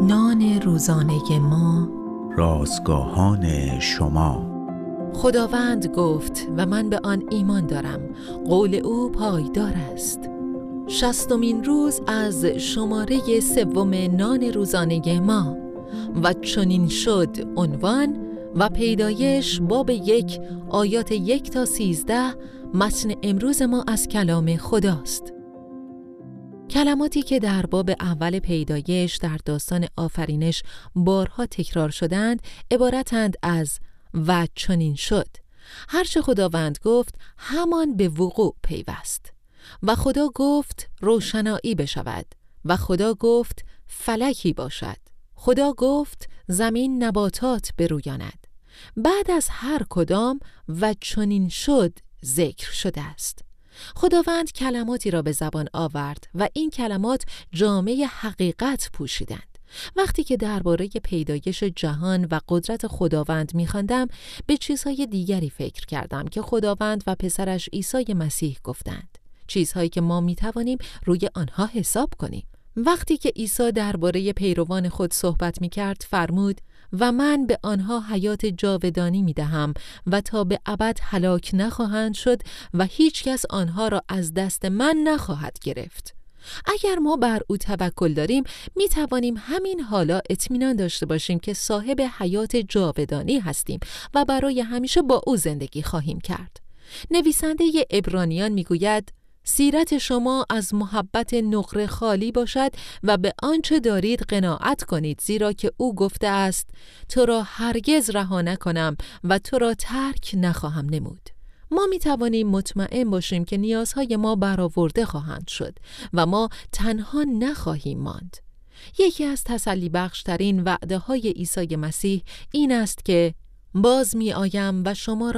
نان روزانه ما، رازگاهان شما. خداوند گفت و من به آن ایمان دارم، قول او پایدار است. 60مین روز از شماره 3 نان روزانه ما. و چنین شد عنوان و پیدایش باب 1 آیات 1 تا 13 متن امروز ما از کلام خداست. کلماتی که در باب اول پیدایش در داستان آفرینش بارها تکرار شدند عبارتند از و چنین شد. هرچه خداوند گفت همان به وقوع پیوست. و خدا گفت روشنایی بشود و خدا گفت فلکی باشد. خدا گفت زمین نباتات برویاند. بعد از هر کدام و چنین شد ذکر شده است. خداوند کلماتی را به زبان آورد و این کلمات جامه حقیقت پوشیدند. وقتی که درباره پیدایش جهان و قدرت خداوند می‌خواندم، به چیزهای دیگری فکر کردم که خداوند و پسرش عیسی مسیح گفتند. چیزهایی که ما می‌توانیم روی آنها حساب کنیم. وقتی که عیسی درباره پیروان خود صحبت می‌کرد فرمود و من به آنها حیات جاودانی می‌دهم و تا به ابد هلاک نخواهند شد و هیچ کس آنها را از دست من نخواهد گرفت. اگر ما بر او توکل داریم می توانیم همین حالا اطمینان داشته باشیم که صاحب حیات جاودانی هستیم و برای همیشه با او زندگی خواهیم کرد. نویسنده عبرانیان می گوید سیرت شما از محبت نقره خالی باشد و به آنچه دارید قناعت کنید، زیرا که او گفته است تو را هرگز رها نکنم و تو را ترک نخواهم نمود. ما می توانیم مطمئن باشیم که نیازهای ما برآورده خواهند شد و ما تنها نخواهیم ماند. یکی از تسلی بخشترین وعده های عیسی مسیح این است که باز می آیم و شما را